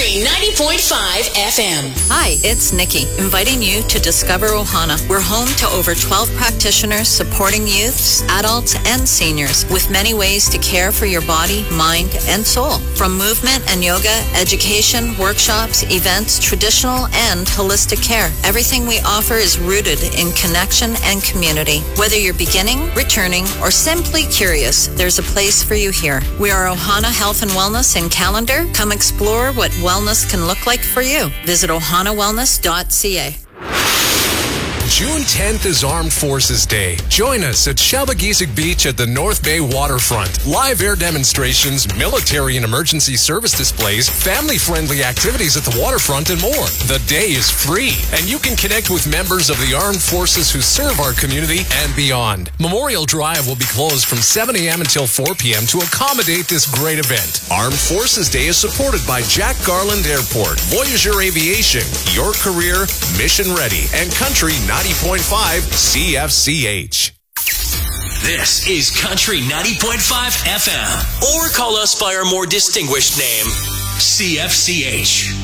Country 90.5 FM. Hi, it's Nikki, inviting you to discover Ohana. We're home to over 12 practitioners supporting youths, adults, and seniors with many ways to care for your body, mind, and soul. From movement and yoga, education, workshops, events, traditional and holistic care. Everything we offer is rooted in connection and community. Whether you're beginning, returning, or simply curious, there's a place for you here. We are Ohana Health and Wellness in Callender. Come explore what wellness can look like for you. Visit ohanawellness.ca. June 10th is Armed Forces Day. Join us at Shalbagisig Beach at the North Bay waterfront. Live air demonstrations, military and emergency service displays, family-friendly activities at the waterfront, and more. The day is free, and you can connect with members of the armed forces who serve our community and beyond. Memorial Drive will be closed from 7 a.m. until 4 p.m. to accommodate this great event. Armed Forces Day is supported by Jack Garland Airport, Voyager Aviation, Your Career, Mission Ready, and Country 90.5 CFCH. This is Country 90.5 FM. Or call us by our more distinguished name, CFCH.